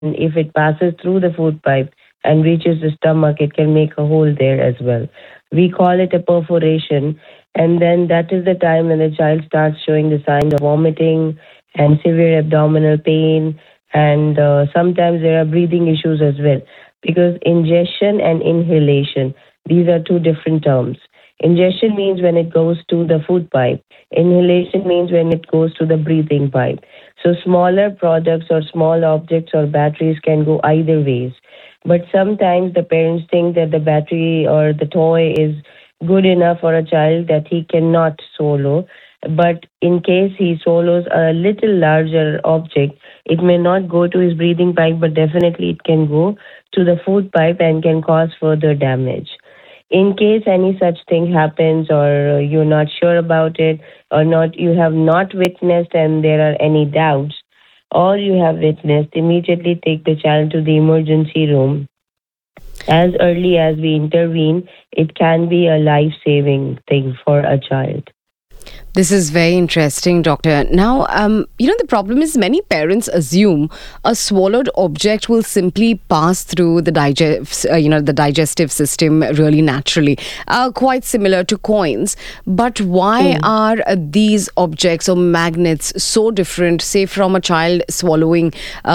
if it passes through the food pipe and reaches the stomach, it can make a hole there as well. We call it a perforation, and then that is the time when the child starts showing the signs of vomiting and severe abdominal pain, and sometimes there are breathing issues as well. Because ingestion and inhalation, these are two different terms. Ingestion means when it goes to the food pipe. Inhalation means when it goes to the breathing pipe. So smaller products or small objects or batteries can go either ways. But sometimes the parents think that the battery or the toy is good enough for a child that he cannot swallow. But in case he swallows a little larger object, it may not go to his breathing pipe, but definitely it can go to the food pipe and can cause further damage. In case any such thing happens, or you're not sure about it, or not you have not witnessed and there are any doubts, or you have witnessed, immediately take the child to the emergency room. As early as we intervene, it can be a life saving thing for a child. This is very interesting, Doctor. Now, the problem is many parents assume a swallowed object will simply pass through the digestive system really naturally, quite similar to coins. But why are these objects or magnets so different, say, from a child swallowing,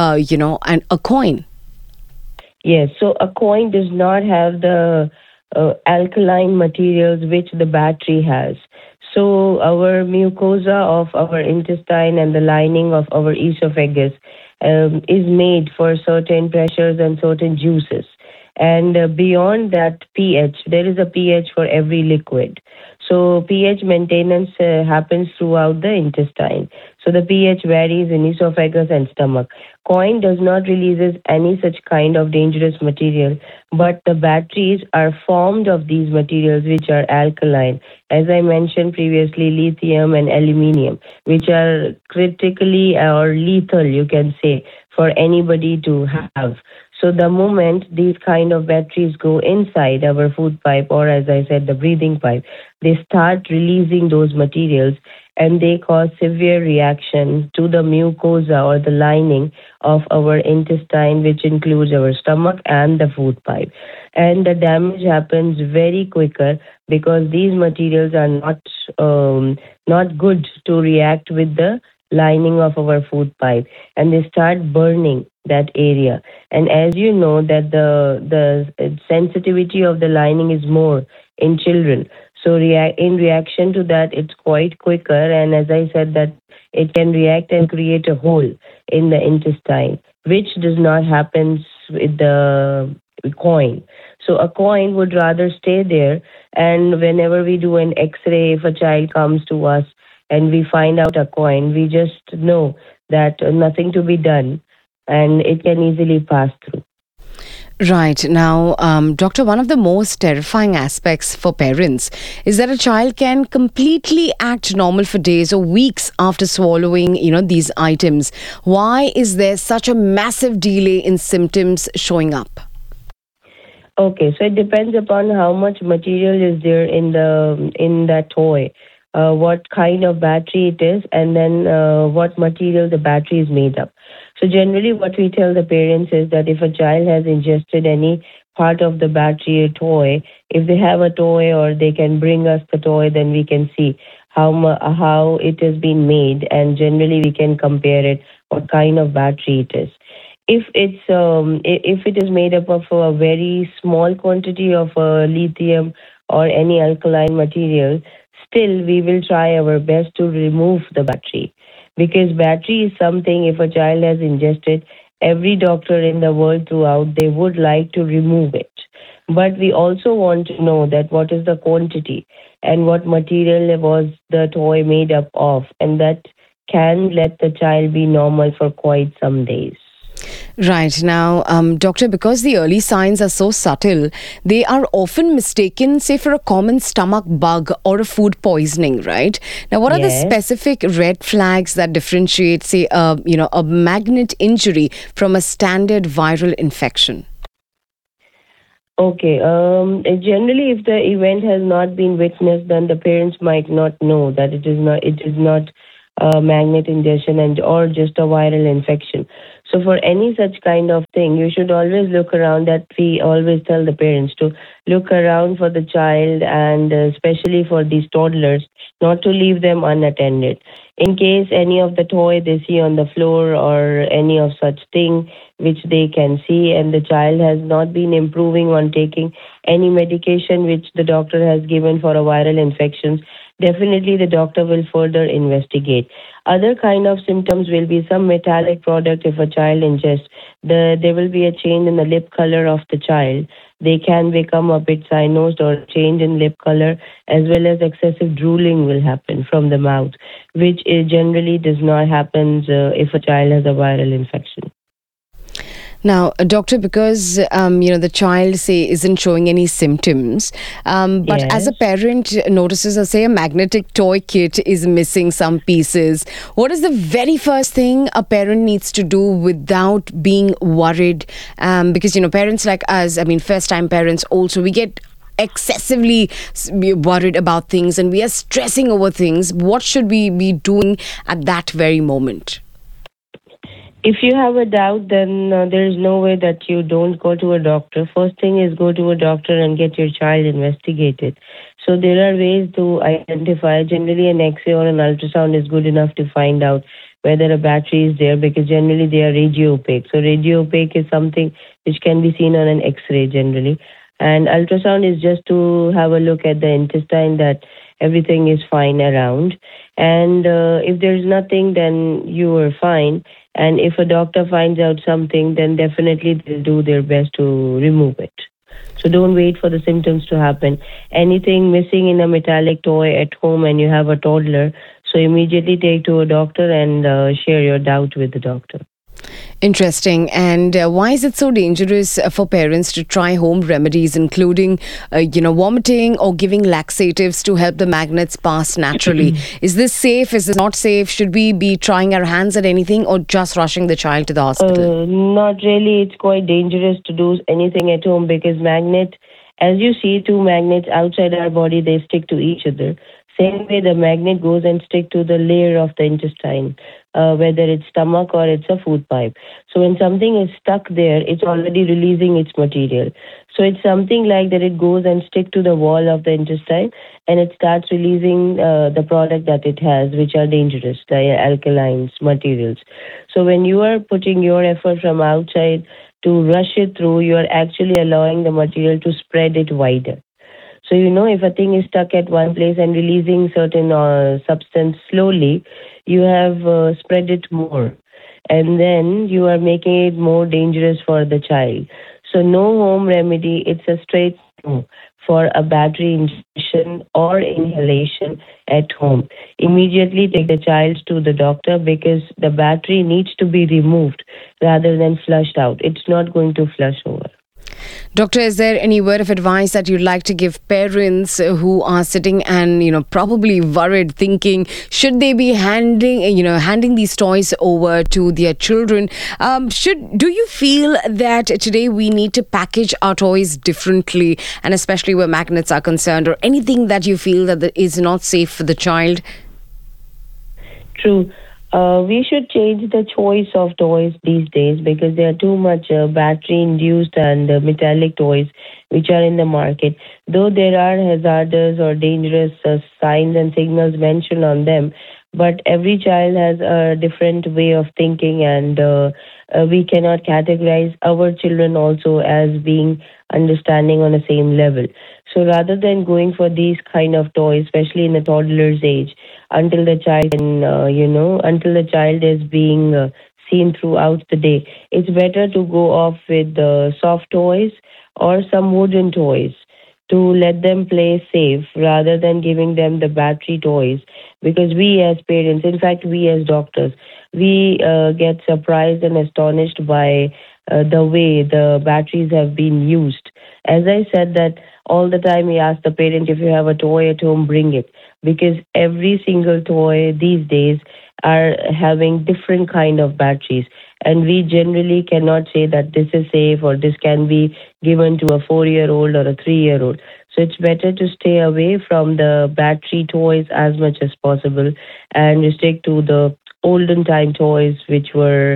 a coin? Yes, so a coin does not have the alkaline materials which the battery has. So our mucosa of our intestine and the lining of our esophagus is made for certain pressures and certain juices. And beyond that pH, there is a pH for every liquid. So pH maintenance happens throughout the intestine. So the pH varies in esophagus and stomach. Coin does not releases any such kind of dangerous material, but the batteries are formed of these materials which are alkaline. As I mentioned previously, lithium and aluminium, which are critically or lethal, you can say, for anybody to have. So the moment these kind of batteries go inside our food pipe, or as I said, the breathing pipe, they start releasing those materials and they cause severe reaction to the mucosa or the lining of our intestine, which includes our stomach and the food pipe. And the damage happens very quicker because these materials are not good to react with the lining of our food pipe, and they start burning that area. And as you know that the sensitivity of the lining is more in children, so in reaction to that, it's quite quicker. And as I said, that it can react and create a hole in the intestine, which does not happen with the coin. So a coin would rather stay there. And whenever we do an X-ray, if a child comes to us and we find out a coin, we just know that nothing to be done and it can easily pass through. Right. Now, Doctor, one of the most terrifying aspects for parents is that a child can completely act normal for days or weeks after swallowing, these items. Why is there such a massive delay in symptoms showing up? Okay, so it depends upon how much material is there in that toy, what kind of battery it is, and then what material the battery is made up. So generally what we tell the parents is that if a child has ingested any part of the battery or toy, if they have a toy or they can bring us the toy, then we can see how it has been made, and generally we can compare it, what kind of battery it is. If it is made up of a very small quantity of lithium or any alkaline material, still we will try our best to remove the battery, because battery is something, if a child has ingested, every doctor in the world throughout, they would like to remove it. But we also want to know that what is the quantity and what material was the toy made up of, and that can let the child be normal for quite some days. Right. Now, Doctor, because the early signs are so subtle, they are often mistaken, say, for a common stomach bug or a food poisoning, right? Now, what are the specific red flags that differentiate, say, a magnet injury from a standard viral infection? Okay. Generally, if the event has not been witnessed, then the parents might not know that it is not magnet ingestion or just a viral infection. So So for any such kind of thing, you should always look around. That we always tell the parents to look around for the child, and especially for these toddlers, not to leave them unattended. In case any of the toy they see on the floor or any of such thing which they can see, and the child has not been improving on taking any medication which the doctor has given for a viral infections, definitely the doctor will further investigate. Other kind of symptoms will be some metallic product if a child ingests. There will be a change in the lip color of the child. They can become a bit cyanosed or change in lip color, as well as excessive drooling will happen from the mouth, which generally does not happen if a child has a viral infection. Now, doctor, because the child say isn't showing any symptoms, but as Yes. a parent notices, say a magnetic toy kit is missing some pieces, what is the very first thing a parent needs to do without being worried? Because parents like us, I mean, first-time parents also, we get excessively worried about things and we are stressing over things. What should we be doing at that very moment? If you have a doubt, then there is no way that you don't go to a doctor. First thing is go to a doctor and get your child investigated. So there are ways to identify. Generally, an X-ray or an ultrasound is good enough to find out whether a battery is there, because generally they are radio opaque. So radio opaque is something which can be seen on an X-ray generally. And ultrasound is just to have a look at the intestine, that everything is fine around. And if there's nothing, then you are fine. And if a doctor finds out something, then definitely they'll do their best to remove it. So don't wait for the symptoms to happen. Anything missing in a metallic toy at home and you have a toddler, so immediately take to a doctor and share your doubt with the doctor. Interesting. And why is it so dangerous for parents to try home remedies, including, vomiting or giving laxatives to help the magnets pass naturally? Is this safe? Is this not safe? Should we be trying our hands at anything or just rushing the child to the hospital? Not really. It's quite dangerous to do anything at home, because as you see, two magnets outside our body, they stick to each other. Same way, the magnet goes and stick to the layer of the intestine, whether it's stomach or it's a food pipe. So when something is stuck there, it's already releasing its material. So it's something like that, it goes and stick to the wall of the intestine, and it starts releasing the product that it has, which are dangerous, the alkalines materials. So when you are putting your effort from outside to rush it through, you are actually allowing the material to spread it wider. So, if a thing is stuck at one place and releasing certain substance slowly, you have spread it more. And then you are making it more dangerous for the child. So, no home remedy, it's a straight no for a battery injection or inhalation at home. Immediately take the child to the doctor, because the battery needs to be removed rather than flushed out. It's not going to flush over. Doctor, is there any word of advice that you'd like to give parents who are sitting and, probably worried, thinking, should they be handing these toys over to their children? Do you feel that today we need to package our toys differently, and especially where magnets are concerned, or anything that you feel that is not safe for the child? True. We should change the choice of toys these days, because there are too much battery-induced and metallic toys which are in the market. Though there are hazardous or dangerous signs and signals mentioned on them, but every child has a different way of thinking, and we cannot categorize our children also as being understanding on the same level. So rather than going for these kind of toys, especially in the toddler's age, until the child until the child is being seen throughout the day, it's better to go off with soft toys or some wooden toys to let them play safe, rather than giving them the battery toys. Because we as parents, in fact we as doctors, we get surprised and astonished by the way the batteries have been used. As I said, that all the time we ask the parent, if you have a toy at home, bring it, because every single toy these days are having different kind of batteries, and we generally cannot say that this is safe or this can be given to a 4-year-old or a 3-year-old. So it's better to stay away from the battery toys as much as possible, and stick to the olden time toys which were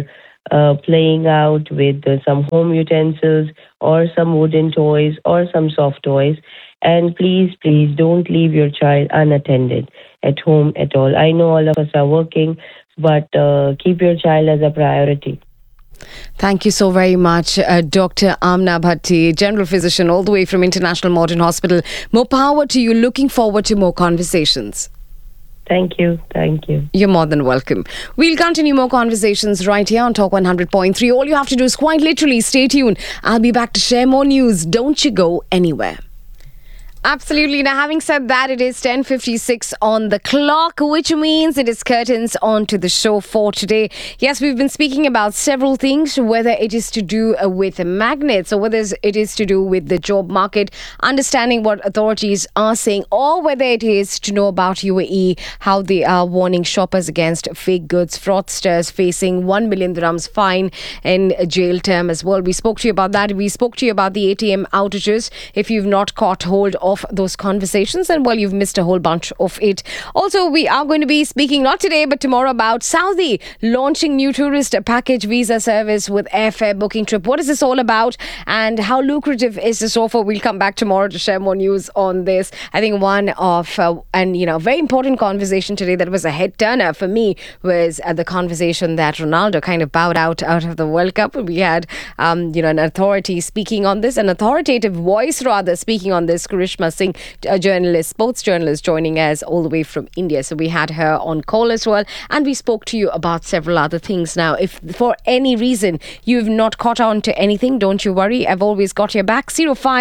playing out with some home utensils or some wooden toys or some soft toys. And please, please don't leave your child unattended at home at all. I know all of us are working, but keep your child as a priority. Thank you so very much, Dr. Amna Bhatti, general physician all the way from International Modern Hospital. More power to you. Looking forward to more conversations. Thank you. Thank you. You're more than welcome. We'll continue more conversations right here on Talk 100.3. All you have to do is quite literally stay tuned. I'll be back to share more news. Don't you go anywhere. Absolutely. Now, having said that, it is 10:56 on the clock, which means it is curtains on to the show for today. Yes, we've been speaking about several things, whether it is to do with magnets or whether it is to do with the job market, understanding what authorities are saying, or whether it is to know about UAE, how they are warning shoppers against fake goods, fraudsters facing 1 million dirhams fine and a jail term as well. We spoke to you about that. We spoke to you about the ATM outages. If you've not caught hold of those conversations, and well, you've missed a whole bunch of it. Also, we are going to be speaking not today but tomorrow about Saudi launching new tourist package visa service with airfare booking trip. What is this all about and how lucrative is this offer? We'll come back tomorrow to share more news on this. I think one of very important conversation today that was a head turner for me was the conversation that Ronaldo kind of bowed out of the World Cup. We had an authority speaking on this, an authoritative voice rather speaking on this. Karishma Singh, a journalist, sports journalist, joining us all the way from India. So we had her on call as well, and we spoke to you about several other things. Now, if for any reason you've not caught on to anything, don't you worry. I've always got your back.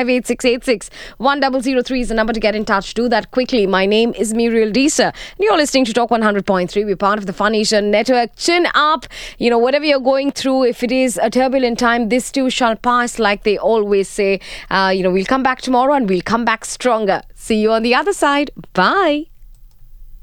0586861003 is the number to get in touch. Do that quickly. My name is Muriel Deesa, and you're listening to Talk 100.3. We're part of the Fun Asia Network. Chin up. Whatever you're going through, if it is a turbulent time, this too shall pass, like they always say. We'll come back tomorrow and we'll come back stronger. See you on the other side. Bye.